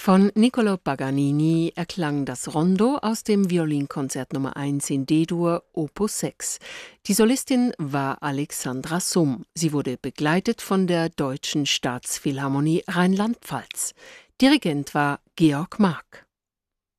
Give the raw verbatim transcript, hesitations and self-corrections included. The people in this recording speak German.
Von Niccolò Paganini erklang das Rondo aus dem Violinkonzert Nummer eins in D-Dur, Opus sechs. Die Solistin war Alexandra Summ. Sie wurde begleitet von der Deutschen Staatsphilharmonie Rheinland-Pfalz. Dirigent war Georg Mark.